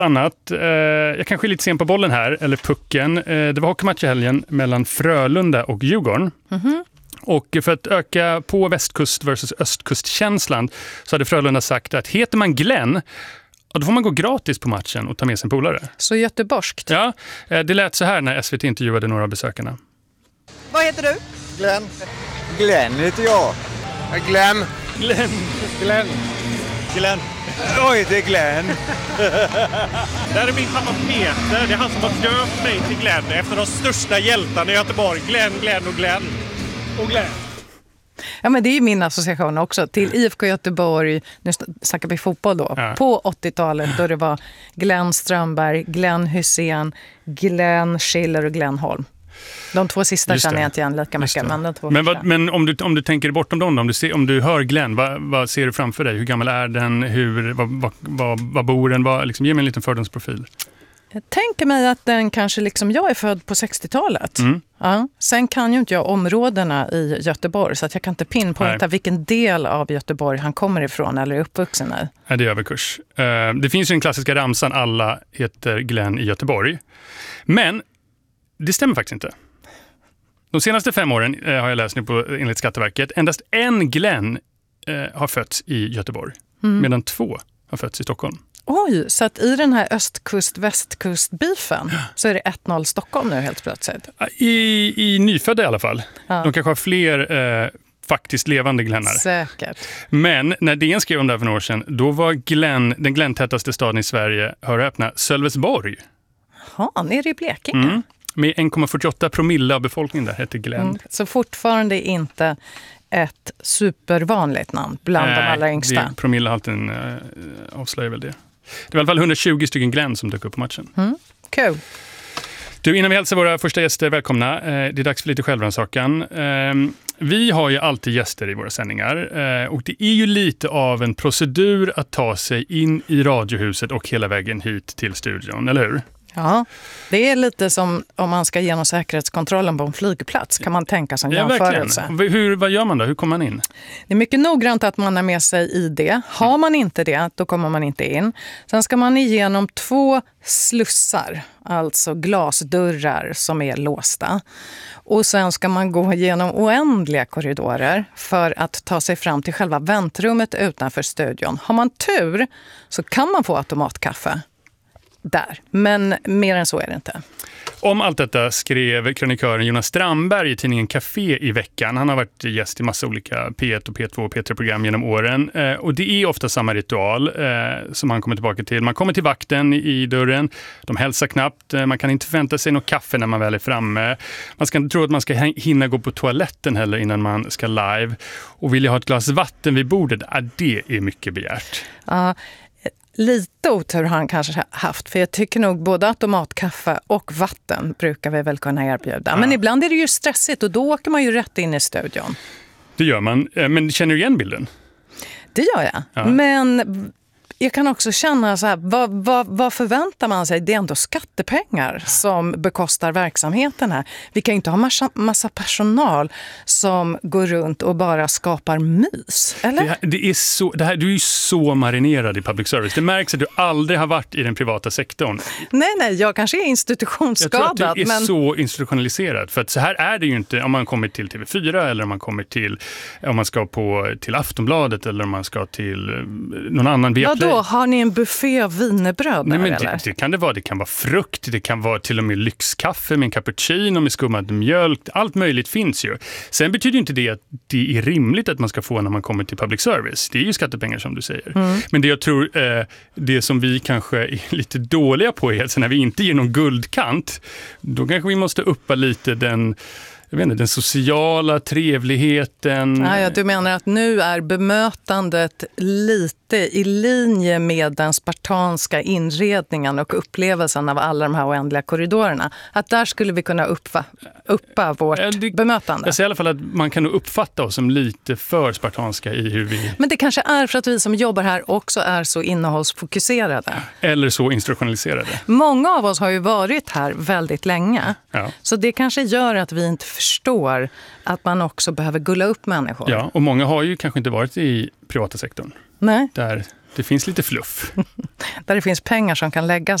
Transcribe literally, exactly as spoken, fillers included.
Annat, eh, jag kanske är lite sen på bollen här, eller pucken. Eh, det var hockeymatch i helgen mellan Frölunda och Djurgården. Mm-hmm. Och för att öka på västkust versus östkustkänslan så hade Frölunda sagt att heter man Glenn, ja, då får man gå gratis på matchen och ta med sin polare. Så göteborgskt. Ja, eh, det lät så här när S V T intervjuade några av besökarna. Vad heter du? Glenn. Glenn heter jag. Glenn. Glenn. Glenn. Glenn. Oj, det är Glenn. Det här är min pappa Peter. Det är han som har döpt mig till Glenn efter de största hjältarna i Göteborg. Glenn, Glenn och Glenn. Och Glenn. Ja, men det är ju min association också till I F K Göteborg. Nu snackar vi fotboll då. Ja. På åttiotalet då det var Glenn Strömberg, Glenn Hussein, Glenn Schiller och Glenn Holm. De två sista känner jag inte igen lika mycket. Men, de två men, vad, men om, du, om du tänker bortom dem, om du, ser, om du hör Glenn, vad, vad ser du framför dig? Hur gammal är den? Hur, vad, vad, vad, vad bor den? Vad, liksom, ge mig en liten fördomsprofil. Jag tänker mig att den kanske liksom, jag är född på sextiotalet. Mm. Ja. Sen kan ju inte jag områdena i Göteborg så att jag kan inte pinpointa vilken del av Göteborg han kommer ifrån eller är uppvuxen i. Ja, det är överkurs. Uh, det finns ju den klassiska ramsan, alla heter Glenn i Göteborg. Men det stämmer faktiskt inte. De senaste fem åren uh, har jag läst nu på enligt Skatteverket. Endast en Glenn uh, har fötts i Göteborg. Mm. Medan två har fötts i Stockholm. Oj, så att i den här östkust-västkust-bifen så är det ett noll Stockholm nu helt plötsligt. I, i nyfödda i alla fall. Ja. De kanske har fler eh, faktiskt levande Glennar. Säkert. Men när D N skrev om det här för några år sedan, då var Glenn, den Glenn-tätaste staden i Sverige, hör och öppna, Sölvesborg. Ja, nere i Blekinge. Mm. Med en komma fyrtioåtta promille av befolkningen där heter Glenn. Mm. Så fortfarande inte ett supervanligt namn bland Nej, de allra yngsta. Nej, promillehalten äh, avslöjar väl det. Det var i alla fall hundratjugo stycken Glenn som dök upp på matchen. Mm. Cool. Du, innan vi hälsar våra första gäster välkomna, eh, det är dags för lite självrannsakan. Eh, vi har ju alltid gäster i våra sändningar eh, och det är ju lite av en procedur att ta sig in i radiohuset och hela vägen hit till studion, eller hur? Ja, det är lite som om man ska genom säkerhetskontrollen på en flygplats, kan man tänka som ja, jämförelse. Hur, vad gör man då? Hur kommer man in? Det är mycket noggrant att man har med sig I D. Har man inte det, då kommer man inte in. Sen ska man igenom två slussar, alltså glasdörrar som är låsta. Och sen ska man gå igenom oändliga korridorer för att ta sig fram till själva väntrummet utanför studion. Har man tur så kan man få automatkaffe där, men mer än så är det inte. Om allt detta skrev kronikören Jonas Strandberg i tidningen Café i veckan. Han har varit gäst i massa olika P ett och P två och P tre-program genom åren. Eh, och det är ofta samma ritual eh, som han kommer tillbaka till. Man kommer till vakten i dörren, de hälsar knappt, eh, man kan inte förvänta sig något kaffe när man väl är framme. Man ska inte tro att man ska hinna gå på toaletten heller innan man ska live. Och vill jag ha ett glas vatten vid bordet, ah, det är mycket begärt. Ja, uh. Lite otur har han kanske haft, för jag tycker nog både automatkaffe och vatten brukar vi väl kunna erbjuda. Ja. Men ibland är det ju stressigt och då åker man ju rätt in i studion. Det gör man, men känner du igen bilden? Det gör jag, ja. Men jag kan också känna så här, vad, vad, vad förväntar man sig? Det är ändå skattepengar som bekostar verksamheten här. Vi kan ju inte ha massa, massa personal som går runt och bara skapar mys, eller? Det, det är så, det här, du är ju så marinerad i public service. Det märks att du aldrig har varit i den privata sektorn. Nej, nej, jag kanske är institutionsskadad. Jag tror att du är men... så institutionaliserad. För att så här är det ju inte om man kommer till T V fyra eller om man kommer till, om man ska på, till Aftonbladet eller om man ska till någon annan Viaplay. Vadå? Har ni en buffé av wienerbröd där, Nej, men eller? Det, det kan det vara. Det kan vara frukt, det kan vara till och med lyxkaffe med en cappuccino med skummad mjölk. Allt möjligt finns ju. Sen betyder inte det att det är rimligt att man ska få när man kommer till public service. Det är ju skattepengar som du säger. Mm. Men det jag tror, eh, det som vi kanske är lite dåliga på är att när vi inte ger någon guldkant, då kanske vi måste uppa lite den... Jag vet inte, den sociala trevligheten. Ja, ja, du menar att nu är bemötandet lite i linje med den spartanska inredningen och upplevelsen av alla de här oändliga korridorerna. Att där skulle vi kunna uppa, uppa vårt ja, det, bemötande. Jag säger i alla fall att man kan nog uppfatta oss som lite för spartanska i hur vi... Men det kanske är för att vi som jobbar här också är så innehållsfokuserade. Eller så institutionaliserade. Många av oss har ju varit här väldigt länge. Ja. Så det kanske gör att vi inte förstår att man också behöver gulla upp människor. Ja, och många har ju kanske inte varit i privata sektorn. Nej. Där Det finns lite fluff. Där det finns pengar som kan läggas